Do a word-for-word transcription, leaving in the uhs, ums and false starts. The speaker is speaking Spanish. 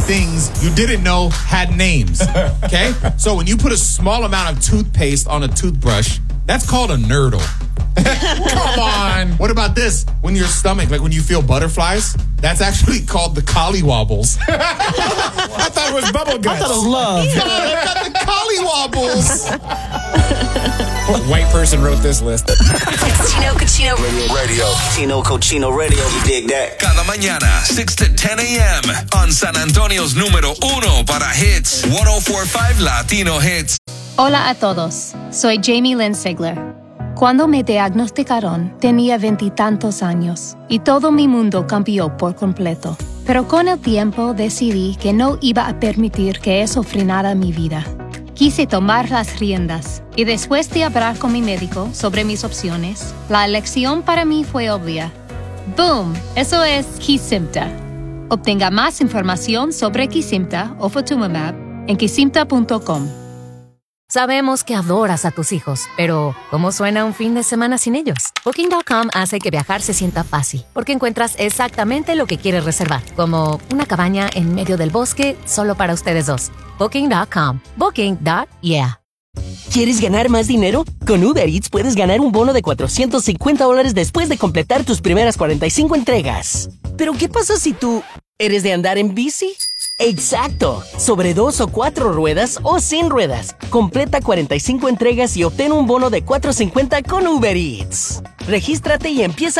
things you didn't know had names. Okay? So when you put a small amount of toothpaste on a toothbrush, that's called a nurdle. Come on. What about this? When your stomach, like when you feel butterflies, that's actually called the collywobbles. I thought it was bubble guts. I thought it was love. No, I got the collywobbles. What white person wrote this list? Chino Cochino Radio. Chino Cochino Radio, you dig that? Cada mañana, six to ten a.m. on San Antonio's número uno para hits. one oh four point five Latino Hits. Hola a todos, soy Jamie Lynn Sigler. Cuando me diagnosticaron, tenía veintitantos años y todo mi mundo cambió por completo. Pero con el tiempo decidí que no iba a permitir que eso frenara mi vida. Quise tomar las riendas y después de hablar con mi médico sobre mis opciones, la elección para mí fue obvia. ¡Boom! Eso es Kesimpta. Obtenga más información sobre Kesimpta o Ofatumumab en kesimpta punto com. Sabemos que adoras a tus hijos, pero ¿cómo suena un fin de semana sin ellos? Booking punto com hace que viajar se sienta fácil, porque encuentras exactamente lo que quieres reservar, como una cabaña en medio del bosque solo para ustedes dos. Booking punto com. Booking. Yeah. ¿Quieres ganar más dinero? Con Uber Eats puedes ganar un bono de cuatrocientos cincuenta dólares después de completar tus primeras cuarenta y cinco entregas. ¿Pero qué pasa si tú eres de andar en bici? ¡Exacto! Sobre dos o cuatro ruedas o sin ruedas. Completa cuarenta y cinco entregas y obtén un bono de cuatrocientos cincuenta con Uber Eats. Regístrate y empieza